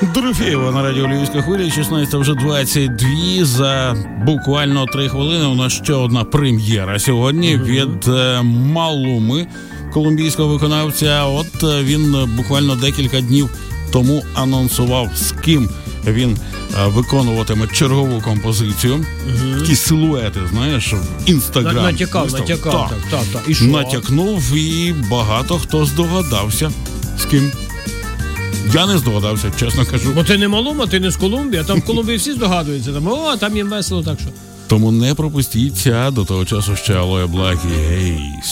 Дорофєєва на радіо Львівська хвиля, 16 вже 22, за буквально 3 хвилини у нас ще одна прем'єра сьогодні від Малуми, колумбійського виконавця. От він буквально декілька днів тому анонсував, з ким він виконуватиме чергову композицію. Такі силуети, знаєш, в Інстаграм. Натякав. І що? Натякнув, і багато хто здогадався, з ким. Я не здогадався, чесно кажу. Бо ти не Малума, ти не з Колумбії, а там в Колумбії всі здогадуються. Там їм весело, так що. Тому не пропустіть, а до того часу ще Алоя Блакі, гей,